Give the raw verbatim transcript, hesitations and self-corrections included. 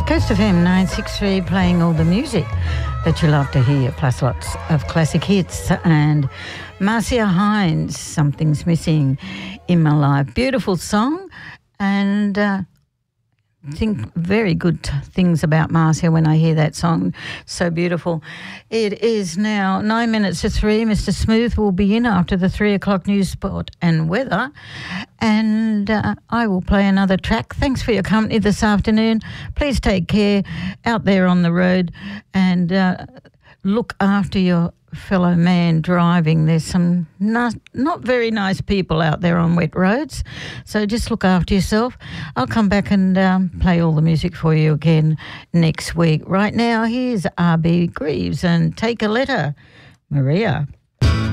Coast F M nine sixty-three, playing all the music that you love to hear, plus lots of classic hits. And Marcia Hines, Something's Missing in My Life. Beautiful song, and uh, think very good t- things about Marcia when I hear that song. So beautiful. It is now nine minutes to three. Mister Smooth will be in after the three o'clock news, sport and weather. And uh, I will play another track. Thanks for your company this afternoon. Please take care out there on the road, and uh, look after your fellow man driving. There's some not, not very nice people out there on wet roads, so just look after yourself. I'll come back and um, play all the music for you again next week. Right now, here's R B Greaves and Take a Letter, Maria.